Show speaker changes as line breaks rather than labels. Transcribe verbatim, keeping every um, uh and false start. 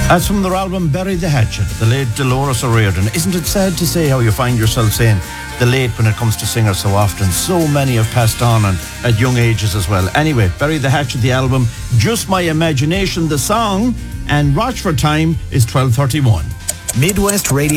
That's from their album Bury the Hatchet, the late Dolores O'Riordan. Isn't it sad to say how you find yourself saying the late when it comes to singers so often? So many have passed on and at young ages as well. Anyway, Bury the Hatchet, the album, Just My Imagination, the song, and Rochford time is twelve thirty-one.
Midwest Radio.